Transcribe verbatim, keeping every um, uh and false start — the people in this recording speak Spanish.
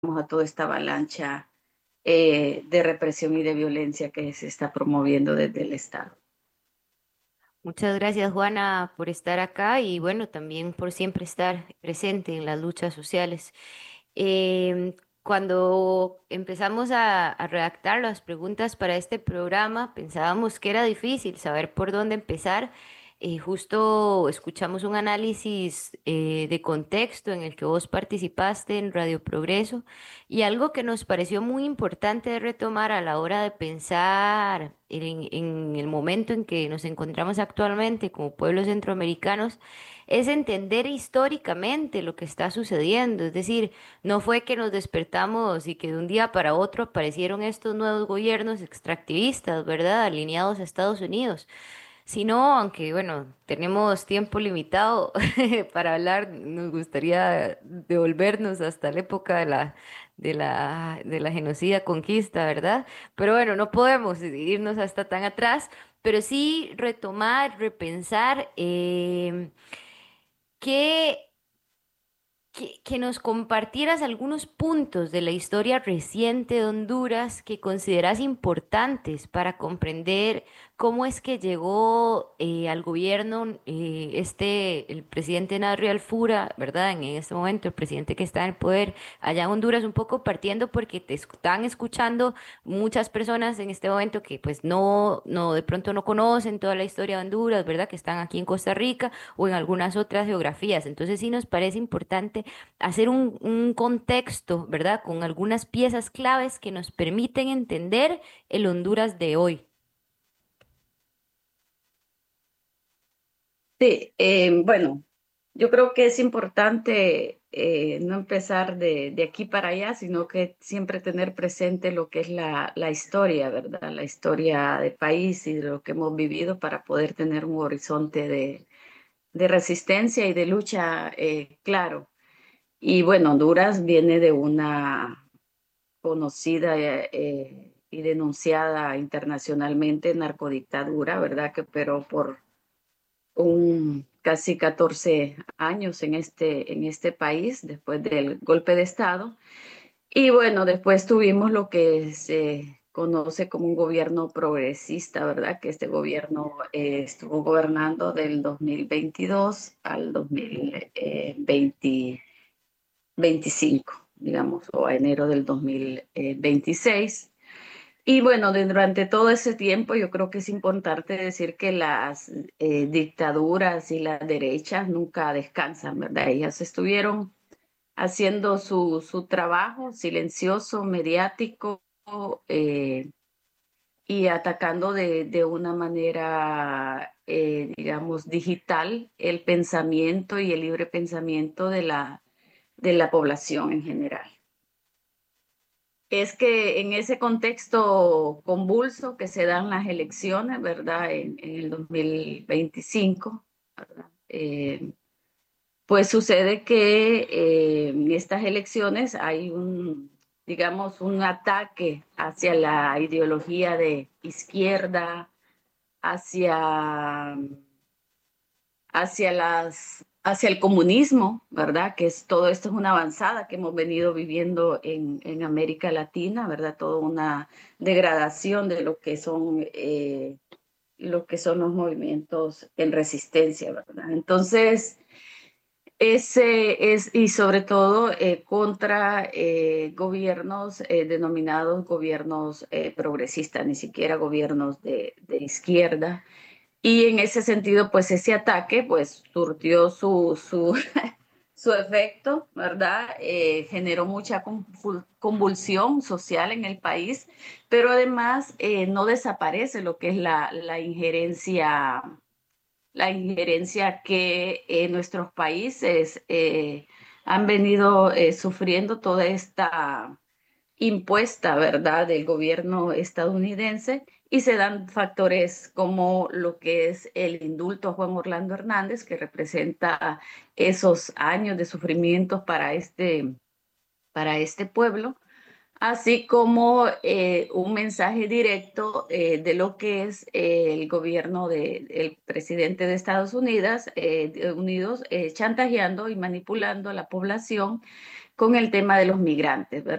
a toda esta avalancha eh, de represión y de violencia que se está promoviendo desde el Estado. Muchas gracias, Juana, por estar acá y bueno, también por siempre estar presente en las luchas sociales. Em, Cuando empezamos a, a redactar las preguntas para este programa, pensábamos que era difícil saber por dónde empezar. Eh, justo escuchamos un análisis eh, de contexto en el que vos participaste en Radio Progreso y algo que nos pareció muy importante de retomar a la hora de pensar en, en el momento en que nos encontramos actualmente como pueblos centroamericanos es entender históricamente lo que está sucediendo. Es decir, no fue que nos despertamos y que de un día para otro aparecieron estos nuevos gobiernos extractivistas, ¿verdad? Alineados a Estados Unidos. Sino, aunque bueno, tenemos tiempo limitado para hablar, nos gustaría devolvernos hasta la época de la, de la, de la genocida conquista, ¿verdad? Pero bueno, no podemos irnos hasta tan atrás, pero sí retomar, repensar eh, qué que, que nos compartieras algunos puntos de la historia reciente de Honduras que consideras importantes para comprender cómo es que llegó eh, al gobierno eh, este, el presidente Narri Alfura, ¿verdad? En este momento, el presidente que está en el poder allá en Honduras, un poco partiendo porque te están escuchando muchas personas en este momento que pues no, no, de pronto no conocen toda la historia de Honduras, ¿verdad? Que están aquí en Costa Rica o en algunas otras geografías. Entonces sí nos parece importante hacer un, un contexto, ¿verdad? Con algunas piezas claves que nos permiten entender el Honduras de hoy. Sí, eh, bueno, yo creo que es importante eh, no empezar de, de aquí para allá, sino que siempre tener presente lo que es la, la historia, ¿verdad? La historia del país y de lo que hemos vivido para poder tener un horizonte de, de resistencia y de lucha eh, claro. Y bueno, Honduras viene de una conocida eh, y denunciada internacionalmente narcodictadura, ¿verdad? Que operó por un casi catorce años en este, en este país después del golpe de Estado. Y bueno, después tuvimos lo que se conoce como un gobierno progresista, ¿verdad? Que este gobierno eh, estuvo gobernando del dos mil veintidós al dos mil veinte, veinticinco, digamos, o a enero del dos mil veintiséis. Y bueno, de- durante todo ese tiempo yo creo que es importante decir que las eh, dictaduras y las derechas nunca descansan, ¿verdad? Ellas estuvieron haciendo su, su trabajo silencioso, mediático, eh, y atacando de, de una manera, eh, digamos, digital el pensamiento y el libre pensamiento de la, de la población en general. Es que en ese contexto convulso que se dan las elecciones, ¿verdad? En, en el dos mil veinticinco, ¿verdad? Eh, pues sucede que eh, en estas elecciones hay un, digamos, un ataque hacia la ideología de izquierda, hacia hacia las, hacia el comunismo, ¿verdad? Que es todo esto es una avanzada que hemos venido viviendo en, en América Latina, ¿verdad? Toda una degradación de lo que son eh, lo que son los movimientos en resistencia, ¿verdad? Entonces, ese es, y sobre todo eh, contra eh, gobiernos eh, denominados gobiernos eh, progresistas, ni siquiera gobiernos de, de izquierda, y en ese sentido, pues ese ataque, pues surtió su, su, su efecto, ¿verdad? Eh, generó mucha convulsión social en el país, pero además eh, no desaparece lo que es la, la injerencia, la injerencia que eh, nuestros países eh, han venido eh, sufriendo toda esta impuesta, ¿verdad?, del gobierno estadounidense, y se dan factores como lo que es el indulto a Juan Orlando Hernández, que representa esos años de sufrimientos para este, para este pueblo, así como eh, un mensaje directo eh, de lo que es eh, el gobierno del presidente de Estados Unidos, eh, de Unidos eh, chantajeando y manipulando a la población con el tema de los migrantes, ¿verdad?